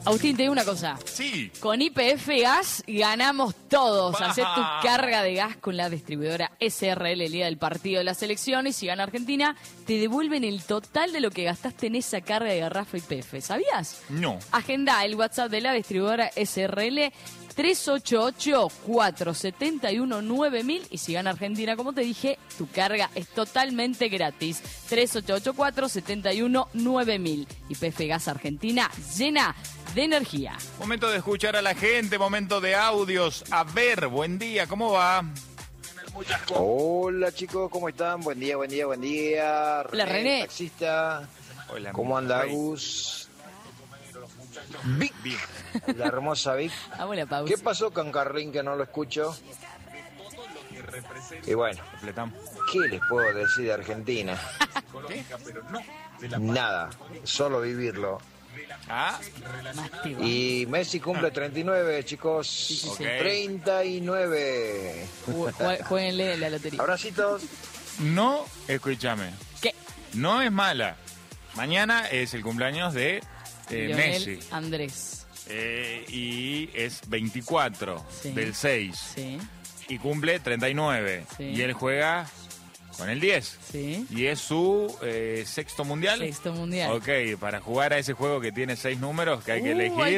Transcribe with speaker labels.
Speaker 1: Agustín, te digo una cosa.
Speaker 2: Sí.
Speaker 1: Con YPF Gas ganamos todos.
Speaker 2: Bah.
Speaker 1: Hacé tu carga de gas con la distribuidora SRL el día del partido de la selección y si gana Argentina, te devuelven el total de lo que gastaste en esa carga de garrafa YPF. ¿Sabías?
Speaker 2: No.
Speaker 1: Agenda el WhatsApp de la distribuidora SRL 388-471-9000 y si gana Argentina, como te dije, tu carga es totalmente gratis. 388-471-9000. YPF Gas Argentina llena de energía.
Speaker 2: Momento de escuchar a la gente, momento de audios. A ver, buen día, ¿cómo va?
Speaker 3: Hola chicos, ¿cómo están? Buen día, buen día, buen día.
Speaker 1: Hola, René.
Speaker 3: Taxista.
Speaker 2: Hola,
Speaker 3: ¿Cómo anda
Speaker 2: Rey.
Speaker 3: Agus? Vic.
Speaker 2: Bien.
Speaker 3: La hermosa Vic.
Speaker 1: Hago la pausa.
Speaker 3: ¿Qué pasó con Carlín que no lo escucho? Y bueno,
Speaker 2: Completamos.
Speaker 3: ¿qué les puedo decir de Argentina? Nada, solo vivirlo.
Speaker 2: Ah,
Speaker 1: Mastigua.
Speaker 3: Y Messi cumple 39, chicos.
Speaker 1: sí.
Speaker 2: Ok.
Speaker 3: 39.
Speaker 1: Jueguenle la lotería.
Speaker 3: Abracitos.
Speaker 2: no, escúchame.
Speaker 1: ¿Qué?
Speaker 2: No es mala. Mañana es el cumpleaños de
Speaker 1: Lionel
Speaker 2: Messi.
Speaker 1: Andrés.
Speaker 2: Y es 24
Speaker 1: Sí.
Speaker 2: del 6.
Speaker 1: Sí,
Speaker 2: Y cumple 39.
Speaker 1: Sí.
Speaker 2: Y él juega con el 10.
Speaker 1: sí.
Speaker 2: Y es su sexto mundial.
Speaker 1: Sexto mundial.
Speaker 2: Ok, para jugar a ese juego que tiene 6 números que hay que elegir.
Speaker 1: Hay